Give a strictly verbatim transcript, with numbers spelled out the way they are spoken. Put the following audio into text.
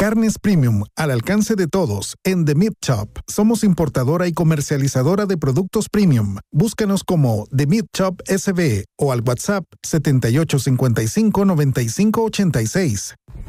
Carnes premium al alcance de todos en The Meat Shop. Somos importadora y comercializadora de productos premium. Búscanos como The Meat Shop S B o al WhatsApp setenta y ocho cincuenta y cinco noventa y cinco ochenta y seis.